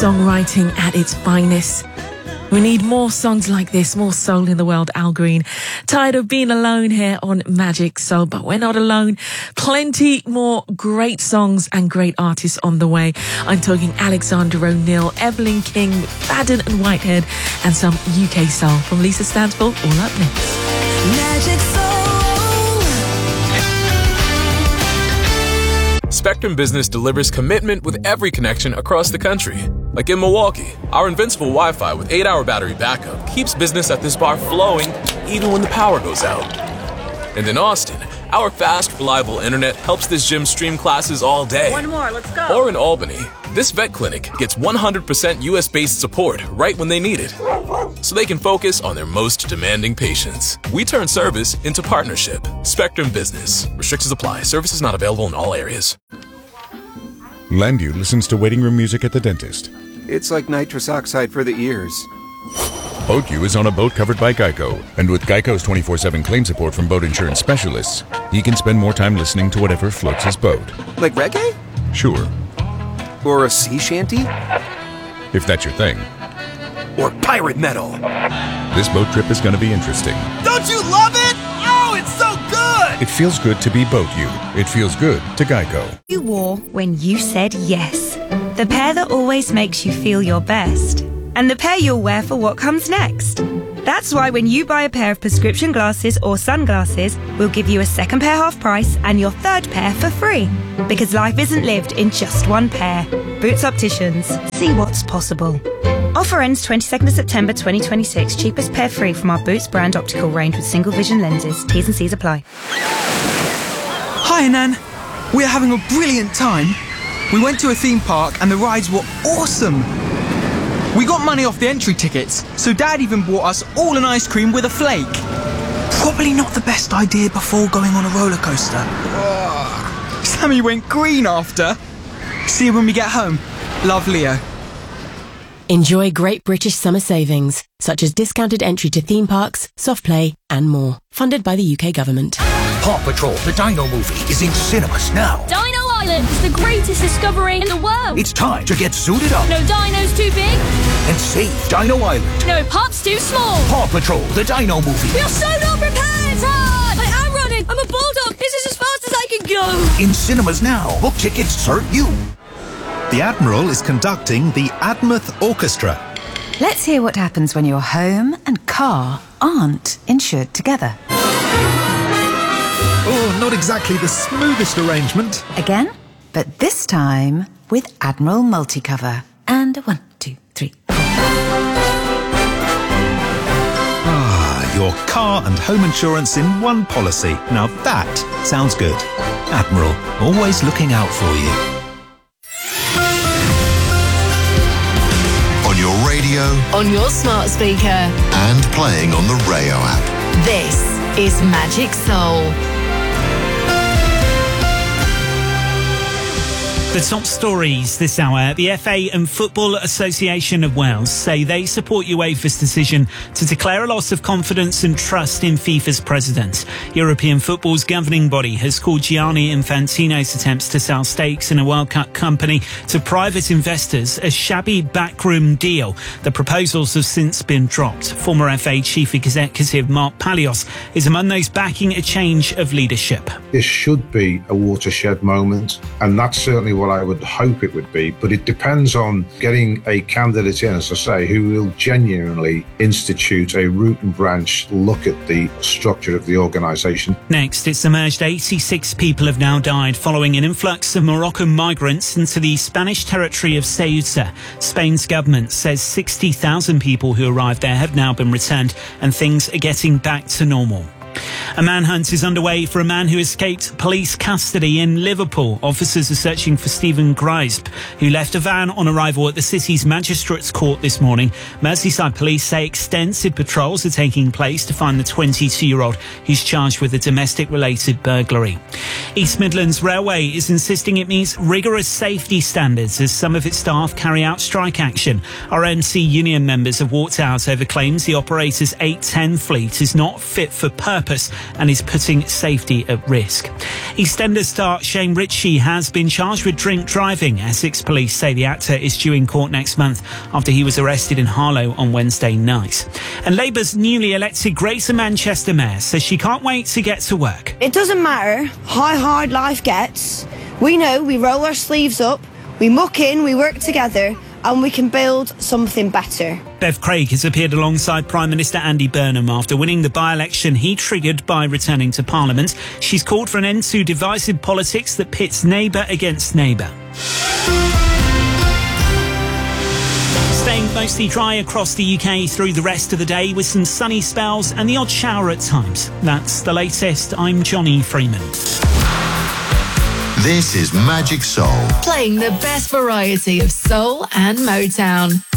Songwriting at its finest. We need more songs like this, more soul in the world. Al Green, tired of being alone here on Magic Soul, but we're not alone. Plenty more great songs and great artists on the way. I'm talking Alexander O'Neal, Evelyn King, Fadden and Whitehead, and some UK soul from Lisa Stansfield. All up next. Magic Soul. Spectrum Business delivers commitment with every connection across the country. Like in Milwaukee, our invincible Wi-Fi with 8-hour battery backup keeps business at this bar flowing even when the power goes out. And in Austin, our fast, reliable internet helps this gym stream classes all day. One more, let's go. Or in Albany, this vet clinic gets 100% US-based support right when they need it, so they can focus on their most demanding patients. We turn service into partnership. Spectrum Business. Restrictions apply. Services not available in all areas. Landu listens to waiting room music at the dentist. It's like nitrous oxide for the ears. BoatU is on a boat covered by Geico, and with Geico's 24/7 claim support from boat insurance specialists, he can spend more time listening to whatever floats his boat. Like reggae? Sure. Or a sea shanty? If that's your thing. Or pirate metal? This boat trip is going to be interesting. Don't you love it? Oh, it's so good! It feels good to be BoatU. It feels good to Geico. You wore when you said yes. The pair that always makes you feel your best. And the pair you'll wear for what comes next. That's why when you buy a pair of prescription glasses or sunglasses, we'll give you a second pair half price and your third pair for free. Because life isn't lived in just one pair. Boots Opticians. See what's possible. Offer ends 22nd of September 2026. Cheapest pair free from our Boots brand optical range with single vision lenses. T's and C's apply. Hi, Nan. We're having a brilliant time. We went to a theme park and the rides were awesome. We got money off the entry tickets, so Dad even bought us all an ice cream with a flake. Probably not the best idea before going on a roller coaster. Sammy went green after. See you when we get home. Love, Leo. Enjoy great British summer savings, such as discounted entry to theme parks, soft play and more. Funded by the UK government. Paw Patrol, the Dino movie, is in cinemas now. Dino Island is the greatest discovery in the world. It's time to get suited up. No dino's too big. And save Dino Island. No pup's too small. Paw Patrol, the Dino movie. We are so not prepared. Run! I am running. I'm a bulldog. This is as fast as I can go. In cinemas now. Book tickets serve you. The Admiral is conducting the Admouth Orchestra. Let's hear what happens when your home and car aren't insured together. Oh, not exactly the smoothest arrangement. Again, but this time with Admiral Multicover. And 1, 2, 3, 4. Ah, your car and home insurance in one policy. Now that sounds good. Admiral, always looking out for you. On your radio, On your smart speaker. and playing on the Rayo app. This is Magic Soul. The top stories this hour. The FA and Football Association of Wales say they support UEFA's decision to declare a loss of confidence and trust in FIFA's president. European football's governing body has called Gianni Infantino's attempts to sell stakes in a World Cup company to private investors a shabby backroom deal. The proposals have since been dropped. Former FA Chief Executive Mark Palios is among those backing a change of leadership. This should be a watershed moment, and that's certainly what I would hope it would be, but it depends on getting a candidate in, as I say, who will genuinely institute a root and branch look at the structure of the organisation. Next, it's emerged 86 people have now died following an influx of Moroccan migrants into the Spanish territory of Ceuta. Spain's government says 60,000 people who arrived there have now been returned and things are getting back to normal. A manhunt is underway for a man who escaped police custody in Liverpool. Officers are searching for Stephen Grisp, who left a van on arrival at the city's magistrates' court this morning. Merseyside police say extensive patrols are taking place to find the 22-year-old who's charged with a domestic-related burglary. East Midlands Railway is insisting it meets rigorous safety standards as some of its staff carry out strike action. RMC union members have walked out over claims the operator's 810 fleet is not fit for purpose purpose and is putting safety at risk. EastEnders star Shane Ritchie has been charged with drink driving. Essex police say the actor is due in court next month after he was arrested in Harlow on Wednesday night. And Labour's newly elected Greater Manchester Mayor says she can't wait to get to work. It doesn't matter how hard life gets. We know we roll our sleeves up, we muck in, we work together, and we can build something better. Bev Craig has appeared alongside Prime Minister Andy Burnham after winning the by-election he triggered by returning to Parliament. She's called for an end to divisive politics that pits neighbour against neighbour. Staying mostly dry across the UK through the rest of the day with some sunny spells and the odd shower at times. That's the latest. I'm Johnny Freeman. This is Magic Soul. Playing the best variety of soul and Motown.